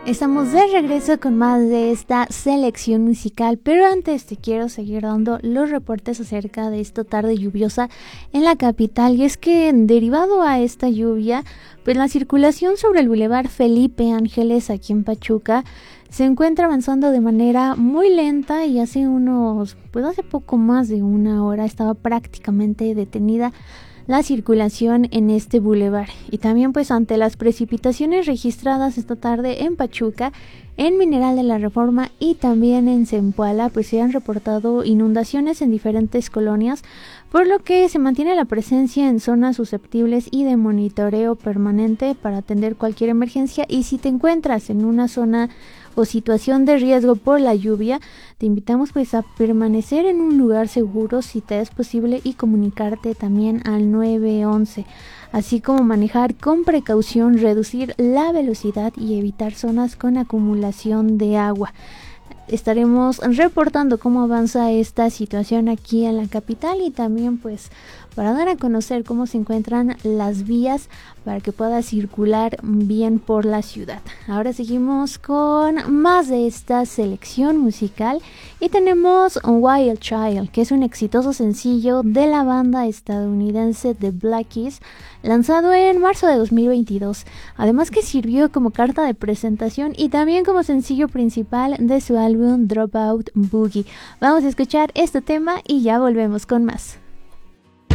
Estamos de regreso con más de esta selección musical, pero antes te quiero seguir dando los reportes acerca de esta tarde lluviosa en la capital. Y es que derivado a esta lluvia, pues la circulación sobre el Boulevard Felipe Ángeles aquí en Pachuca se encuentra avanzando de manera muy lenta y hace poco más de una hora estaba prácticamente detenida la circulación en este bulevar. Y también pues ante las precipitaciones registradas esta tarde en Pachuca, en Mineral de la Reforma y también en Zempoala, pues se han reportado inundaciones en diferentes colonias, por lo que se mantiene la presencia en zonas susceptibles y de monitoreo permanente para atender cualquier emergencia. Y si te encuentras en una zona o situación de riesgo por la lluvia, te invitamos pues a permanecer en un lugar seguro si te es posible y comunicarte también al 911, así como manejar con precaución, reducir la velocidad y evitar zonas con acumulación de agua. Estaremos reportando cómo avanza esta situación aquí en la capital y también pues para dar a conocer cómo se encuentran las vías para que pueda circular bien por la ciudad. Ahora seguimos con más de esta selección musical y tenemos Wild Child, que es un exitoso sencillo de la banda estadounidense The Black Keys, lanzado en marzo de 2022, además que sirvió como carta de presentación y también como sencillo principal de su álbum Dropout Boogie. Vamos a escuchar este tema y ya volvemos con más.